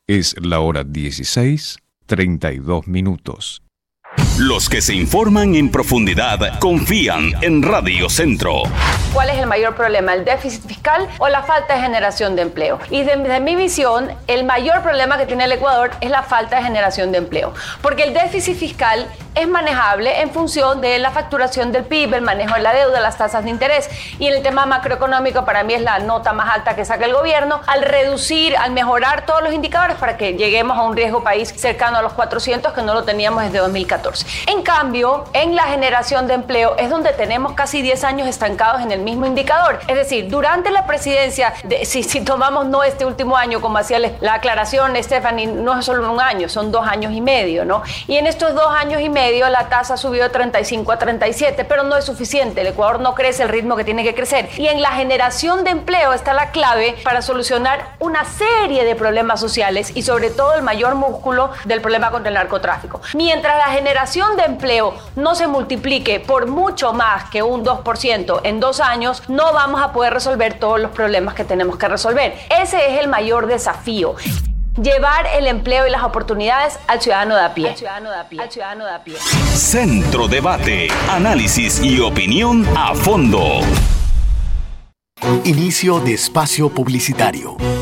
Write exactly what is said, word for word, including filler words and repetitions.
Es la hora dieciséis, treinta y dos minutos. Los que se informan en profundidad confían en Radio Centro. ¿Cuál es el mayor problema? ¿El déficit fiscal o la falta de generación de empleo? Y desde mi visión, el mayor problema que tiene el Ecuador es la falta de generación de empleo. Porque el déficit fiscal es manejable en función de la facturación del P I B, el manejo de la deuda, las tasas de interés. Y en el tema macroeconómico, para mí es la nota más alta que saca el gobierno, al reducir, al mejorar todos los indicadores para que lleguemos a un riesgo país cercano a los cuatrocientos, que no lo teníamos desde dos mil catorce. En cambio, en la generación de empleo es donde tenemos casi diez años estancados en el mismo indicador. Es decir, durante la presidencia, de, si, si tomamos no este último año, como hacía la aclaración Stephanie, no es solo un año, son dos años y medio, ¿no? Y en estos dos años y medio la tasa subió de treinta y cinco a treinta y siete, pero no es suficiente. El Ecuador no crece el ritmo que tiene que crecer. Y en la generación de empleo está la clave para solucionar una serie de problemas sociales y sobre todo el mayor músculo del problema contra el narcotráfico. Mientras la generación de empleo no se multiplique por mucho más que un dos por ciento en dos años, no vamos a poder resolver todos los problemas que tenemos que resolver. Ese es el mayor desafío. Llevar el empleo y las oportunidades al ciudadano de a pie. Al ciudadano de a pie. Al ciudadano de a pie. Centro Debate, análisis y opinión a fondo. Inicio de espacio publicitario.